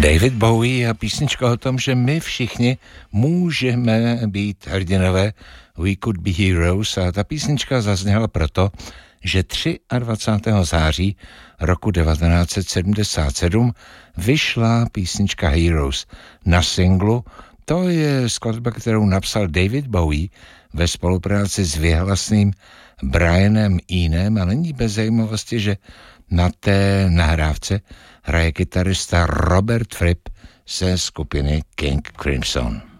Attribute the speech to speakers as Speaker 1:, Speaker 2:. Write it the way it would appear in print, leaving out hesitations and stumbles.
Speaker 1: David Bowie a písnička o tom, že my všichni můžeme být hrdinové, We Could Be Heroes, a ta písnička zazněla proto, že 23. září roku 1977 vyšla písnička Heroes na singlu. To je skladba, kterou napsal David Bowie ve spolupráci s věhlasným Brianem Eenem, a není bez zajímavosti, že na té nahrávce hraje kytarista Robert Fripp ze skupiny King Crimson.